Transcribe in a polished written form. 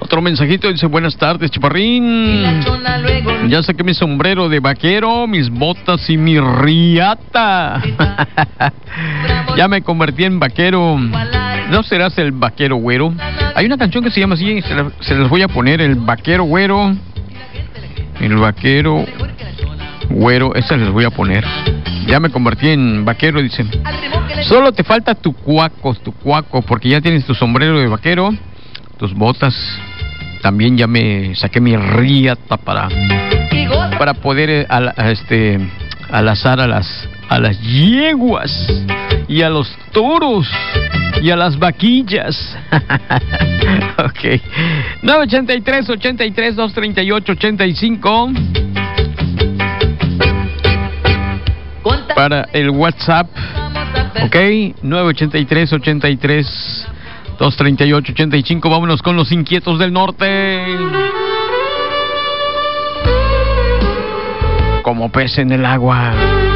Otro mensajito dice: buenas tardes, Chaparrín. Ya saqué mi sombrero de vaquero, mis botas y mi riata. Ya me convertí en vaquero. ¿No serás el vaquero güero? Hay una canción que se llama así, se les voy a poner: el vaquero güero. El vaquero güero, esa les voy a poner. Ya me convertí en vaquero, dice. Solo te falta tu cuaco, porque ya tienes tu sombrero de vaquero, tus botas. También ya me saqué mi riata para poder alazar a las yeguas y a los toros y a las vaquillas. Ok. 983-238-85 para el WhatsApp. Ok, 983-238-85. Vámonos con los inquietos del norte. Como pez en el agua.